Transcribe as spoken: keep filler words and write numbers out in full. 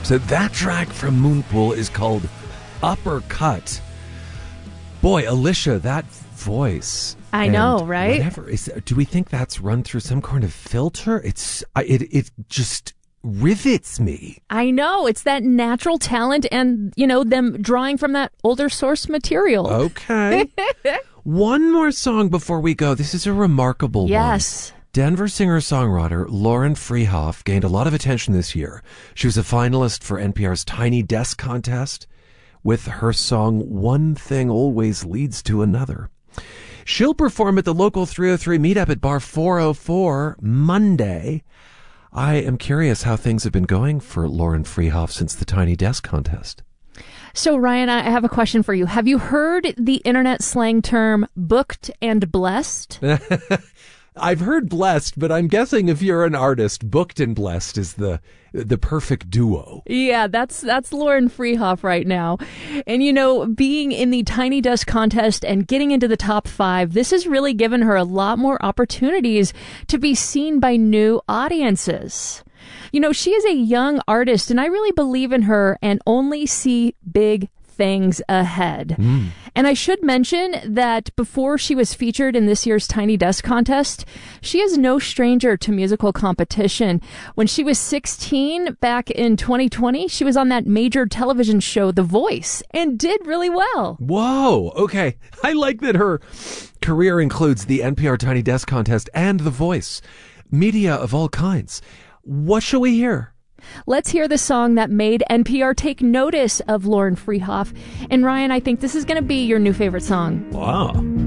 So that track from Moonpool is called Uppercut. Boy, Alicia, that voice. I know, right? Whatever. Is, do we think that's run through some kind of filter? It's it it just rivets me. I know. It's that natural talent and, you know, them drawing from that older source material. Okay. One more song before we go. This is a remarkable yes. one. Denver singer-songwriter Lauren Freehoff gained a lot of attention this year. She was a finalist for N P R's Tiny Desk contest with her song One Thing Always Leads to Another. She'll perform at the local three oh three meetup at Bar four oh four Monday. I am curious how things have been going for Lauren Freehoff since the Tiny Desk contest. So, Ryan, I have a question for you. Have you heard the internet slang term booked and blessed? I've heard blessed, but I'm guessing if you're an artist, booked and blessed is the the perfect duo. Yeah, that's that's Lauren Freehoff right now. And, you know, being in the Tiny Desk contest and getting into the top five, this has really given her a lot more opportunities to be seen by new audiences. You know, she is a young artist, and I really believe in her and only see big things ahead. Mm. And I should mention that before she was featured in this year's Tiny Desk contest, she is no stranger to musical competition. When she was sixteen, back in twenty twenty, she was on that major television show, The Voice, and did really well. Whoa, okay. I like that her career includes the N P R Tiny Desk contest and The Voice. Media of all kinds. What shall we hear? Let's hear the song that made N P R take notice of Lauren Freehoff. And Ryan, I think this is going to be your new favorite song. Wow.